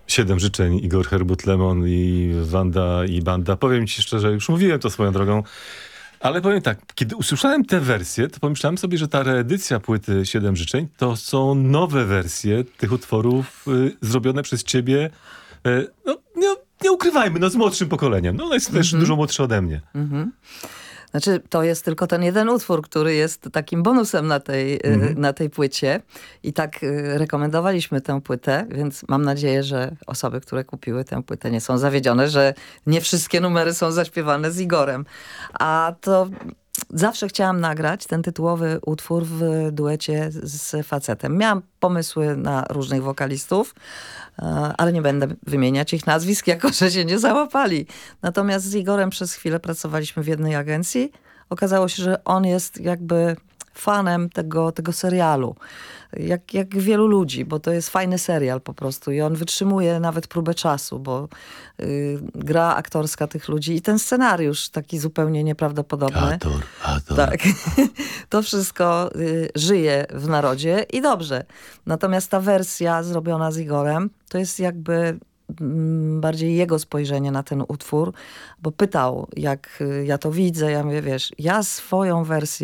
Siedem życzeń, Igor Herbut-Lemon i Wanda i Banda. Powiem ci szczerze, już mówiłem to swoją drogą, ale powiem tak, kiedy usłyszałem tę wersję, to pomyślałem sobie, że ta reedycja płyty Siedem życzeń to są nowe wersje tych utworów zrobione przez ciebie, no nie ukrywajmy, no z młodszym pokoleniem. No ona jest też dużo młodsza ode mnie. Znaczy, to jest tylko ten jeden utwór, który jest takim bonusem na tej płycie. I tak rekomendowaliśmy tę płytę, więc mam nadzieję, że osoby, które kupiły tę płytę, nie są zawiedzione, że nie wszystkie numery są zaśpiewane z Igorem. A to zawsze chciałam nagrać ten tytułowy utwór w duecie z facetem. Miałam pomysły na różnych wokalistów, ale nie będę wymieniać ich nazwisk, jako że się nie załapali. Natomiast z Igorem przez chwilę pracowaliśmy w jednej agencji. Okazało się, że on jest jakby fanem tego serialu. Jak wielu ludzi, bo to jest fajny serial po prostu i on wytrzymuje nawet próbę czasu, bo gra aktorska tych ludzi i ten scenariusz taki zupełnie nieprawdopodobny. Ator. Tak. To wszystko żyje w narodzie i dobrze. Natomiast ta wersja zrobiona z Igorem, to jest jakby bardziej jego spojrzenie na ten utwór, bo pytał, jak ja to widzę. Ja mówię, wiesz, ja swoją wersję